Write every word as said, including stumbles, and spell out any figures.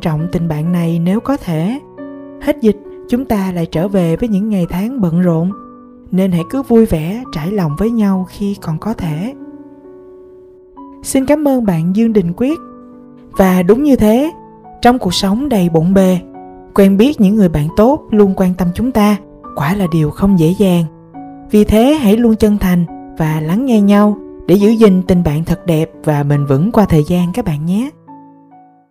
trọng tình bạn này nếu có thể. Hết dịch, chúng ta lại trở về với những ngày tháng bận rộn, nên hãy cứ vui vẻ, trải lòng với nhau khi còn có thể. Xin cảm ơn bạn Dương Đình Quyết. Và đúng như thế, trong cuộc sống đầy bộn bề, quen biết những người bạn tốt luôn quan tâm chúng ta quả là điều không dễ dàng. Vì thế hãy luôn chân thành và lắng nghe nhau để giữ gìn tình bạn thật đẹp và bền vững qua thời gian các bạn nhé.